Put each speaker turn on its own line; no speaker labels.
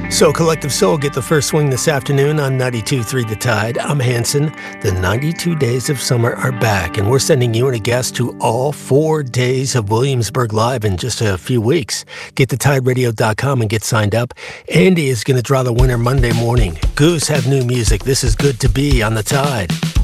So Collective Soul get the first swing this afternoon on 92.3 The Tide. I'm Hanson. The 92 Days of Summer are back, and we're sending you and a guest to all 4 days of Williamsburg Live in just a few weeks. Get thetideradio.com and get signed up. Andy is going to draw the winner Monday morning. Goose have new music. This is Good to Be on The Tide.